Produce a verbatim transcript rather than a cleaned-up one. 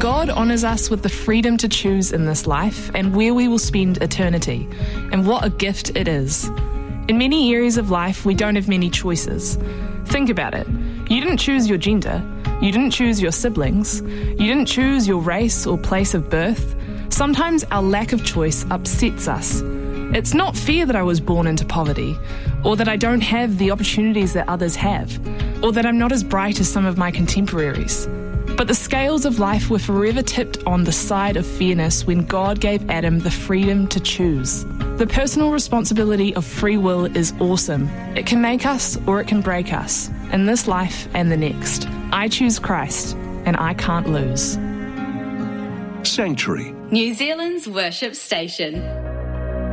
God honours us with the freedom to choose in this life and where we will spend eternity, and what a gift it is. In many areas of life, we don't have many choices. Think about it. You didn't choose your gender. You didn't choose your siblings. You didn't choose your race or place of birth. Sometimes our lack of choice upsets us. It's not fear that I was born into poverty, or that I don't have the opportunities that others have, or that I'm not as bright as some of my contemporaries. But the scales of life were forever tipped on the side of fairness when God gave Adam the freedom to choose. The personal responsibility of free will is awesome. It can make us or it can break us, in this life and the next. I choose Christ, and I can't lose. Sanctuary, New Zealand's worship station.